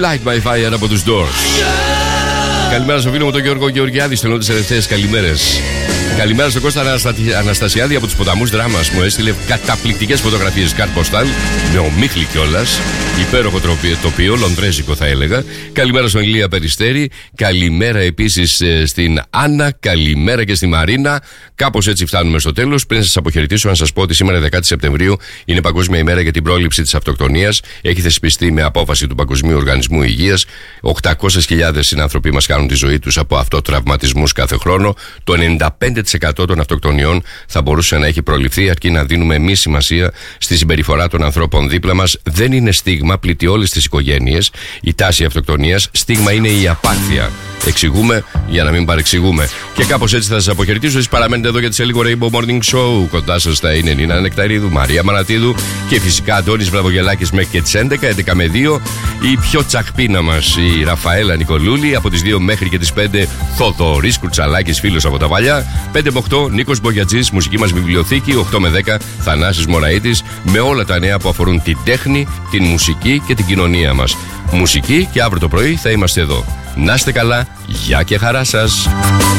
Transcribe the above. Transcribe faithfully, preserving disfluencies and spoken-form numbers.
Light My Fire από τους Doors. Καλημέρα στο φίλο μου τον Γιώργο Γεωργιάδη, στέλνω τις τελευταίες καλημέρες. Καλημέρα στον Κώστα Αναστασιάδη από τους ποταμούς Δράμας. Μου έστειλε καταπληκτικές φωτογραφίες κάρτ ποστάλ με ομίχλη κιόλας. Υπέροχο τοπίο, λονδρέζικο θα έλεγα. Καλημέρα στον Ηλία Περιστέρη. Καλημέρα επίσης στην Άννα. Καλημέρα και στη Μαρίνα. Κάπως έτσι φτάνουμε στο τέλος. Πριν σας αποχαιρετήσω, να σας πω ότι σήμερα, δέκατη Σεπτεμβρίου, είναι Παγκόσμια ημέρα για την πρόληψη της αυτοκτονίας. Έχει θεσπιστεί με απόφαση του Παγκοσμίου Οργανισμού Υγείας. οκτακόσιες χιλιάδες συνάνθρωποι μας κάνουν τη ζωή τους από αυτοτραυματισμούς κάθε χρόνο. Το ενενήντα πέντε τοις εκατό των αυτοκτονιών θα μπορούσε να έχει προληφθεί, αρκεί να δίνουμε εμείς σημασία στη συμπεριφορά των ανθρώπων δίπλα μας. Δεν είναι στίγμα, πλήττει όλες τις οικογένειες η τάση αυτοκτονίας. Στίγμα είναι η απάθεια. Εξηγούμε για να μην παρεξηγούμε. Και κάπως έτσι θα σας αποχαιρετήσω. Εσείς παραμένετε εδώ γιατί σε λίγο Rainbow Morning Show. Κοντά σας θα είναι Νίνα Νεκταρίδου, Μαρία Μανατίδου και φυσικά Αντώνης Βραβογελάκης μέχρι και τις έντεκα, έντεκα με δύο. Η πιο τσακπίνα μας η Ραφαέλα Νικολούλη. Από τις δύο μέχρι και τις πέντε Θοδωρής Κουρτσαλάκης, φίλος από τα Βαλιά. πέντε με οκτώ Νίκος Μπογιατζής, μουσική μας βιβλιοθήκη. οκτώ με δέκα Θανάσης Μωραΐτης, με όλα τα νέα που αφορούν την τέχνη, την μουσική και την κοινωνία μας. Μουσική, και αύριο το πρωί θα είμαστε εδώ. Να είστε καλά, γεια και χαρά σας.